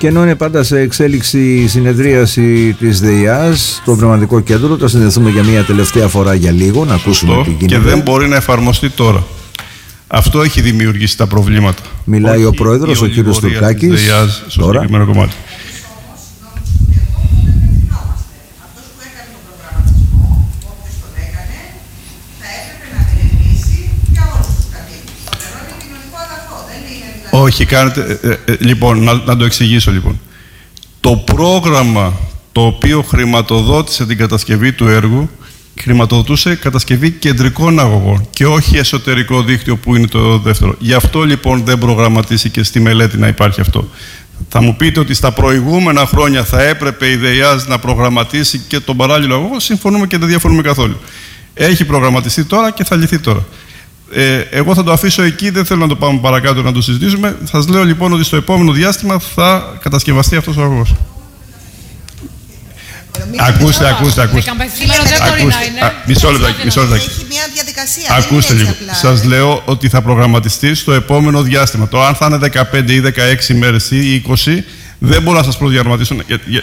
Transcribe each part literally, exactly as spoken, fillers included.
Και ενώ είναι πάντα σε εξέλιξη η συνεδρίαση της ΔΕΙΑΣ, το Πνευματικό Κέντρο, θα συνδεθούμε για μια τελευταία φορά για λίγο, να ακούσουμε αυτό, τι γίνεται. Και δεν μπορεί να εφαρμοστεί τώρα. Αυτό έχει δημιουργήσει τα προβλήματα. Μιλάει όχι ο πρόεδρος, ο κύριος Τουρκάκης. ΔΕΙΑΣ, στο τώρα. συγκεκριμένο κομμάτι. Όχι, κάνετε. Ε, ε, λοιπόν, να, να το εξηγήσω λοιπόν. Το πρόγραμμα το οποίο χρηματοδότησε την κατασκευή του έργου χρηματοδοτούσε κατασκευή κεντρικών αγωγών και όχι εσωτερικό δίκτυο που είναι το δεύτερο. Γι' αυτό λοιπόν δεν προγραμματίστηκε στη μελέτη να υπάρχει αυτό. Θα μου πείτε ότι στα προηγούμενα χρόνια θα έπρεπε η ΔΕΙΑΣ να προγραμματίσει και τον παράλληλο αγωγό. Συμφωνούμε και δεν διαφωνούμε καθόλου. Έχει προγραμματιστεί τώρα και θα λυθεί τώρα. Ε, εγώ θα το αφήσω εκεί, δεν θέλω να το πάμε παρακάτω να το συζητήσουμε. Θα σας λέω λοιπόν ότι στο επόμενο διάστημα θα κατασκευαστεί αυτός ο αγωγός. Ακούστε, ακούστε, ακούστε. Μισό λεπτάκι, μισό λεπτάκι. Έχει μια διαδικασία. Ακούστε λίγο. Σας λέω ότι θα προγραμματιστεί στο επόμενο διάστημα. Το αν θα είναι δεκαπέντε ή δεκαέξι μέρες ή είκοσι, δεν μπορώ να σας προδιαγραμματίσω.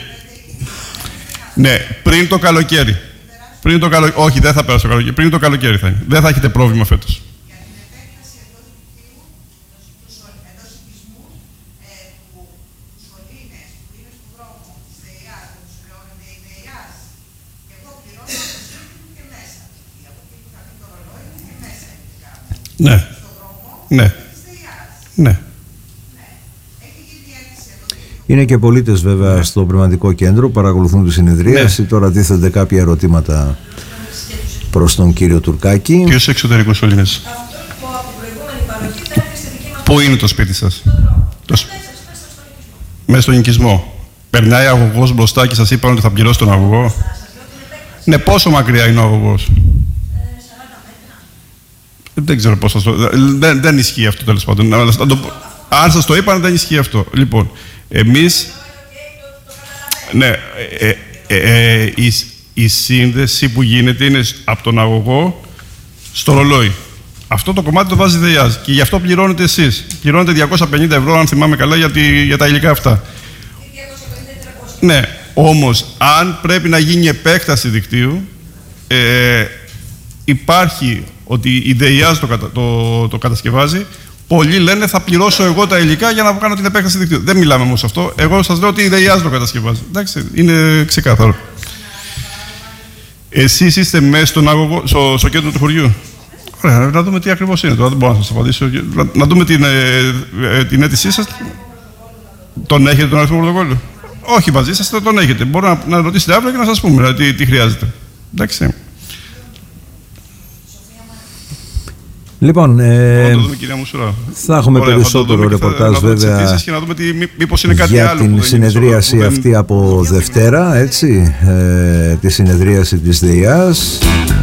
Ναι, πριν το καλοκαίρι. Πριν το καλο... Όχι, δεν θα πέρασε το καλοκαίρι. Πριν το καλοκαίρι θα είναι. Δεν θα έχετε πρόβλημα φέτος. Ναι. Ναι. Ναι. Είναι και πολίτες βέβαια ναι. στο Πνευματικό Κέντρο, παρακολουθούν τη συνεδρίαση. Ναι. Τώρα τίθενται κάποια ερωτήματα προς τον κύριο Τουρκάκη. Ποιος εξωτερικός Έλληνες? Πού είναι το σπίτι σας? Το σ... Μέσα στον οικισμό. Περνάει αγωγός μπροστά και σας είπαν ότι θα πληρώσει τον αγωγό. Ναι, πόσο μακριά είναι ο αγωγός? Δεν ξέρω πώς σας το... Δεν, δεν ισχύει αυτό τέλος πάντων. Αν σας το είπαν δεν ισχύει αυτό. Λοιπόν, εμείς... Ναι, ε, ε, ε, ε, η, η σύνδεση που γίνεται είναι από τον αγωγό στο ρολόι. Αυτό το κομμάτι το βάζει η ΔΕΙΑΣ και γι' αυτό πληρώνετε εσείς. Πληρώνετε διακόσια πενήντα ευρώ, αν θυμάμαι καλά, για, τη, για τα υλικά αυτά. Ναι, όμως, αν πρέπει να γίνει επέκταση δικτύου, ε, υπάρχει ότι η ΔΕΙΑΣ το, κατα, το, το κατασκευάζει. Πολλοί λένε θα πληρώσω εγώ τα υλικά για να κάνω την επέκταση δικτύου. Δεν μιλάμε όμως αυτό. Εγώ σας λέω ότι η ΔΕΙΑΣ το κατασκευάζει. Εντάξει, είναι ξεκάθαρο. Εσείς είστε μέσα στον αγωγό, στο, στο κέντρο του χωριού. Ωραία, να δούμε τι ακριβώς είναι. Τώρα δεν μπορώ να σας απαντήσω. Να, να δούμε την, ε, την αίτησή σας. Τον έχετε τον αριθμό πρωτοκόλλου? Όχι, μαζί σας τον έχετε. Μπορώ να, να ρωτήσετε αύριο και να σας πούμε τι, τι χρειάζεται. Εντάξει. Λοιπόν, ε, δούμε, κυρία Μουσουρά. Θα έχουμε Ωραία, περισσότερο θα ρεπορτάζ θα, βέβαια και να δούμε τι, μήπως είναι κάτι για άλλο την συνεδρίαση δεν... αυτή από Δευτέρα, έτσι, ε, τη συνεδρίαση της ΔΕΙΑΣ.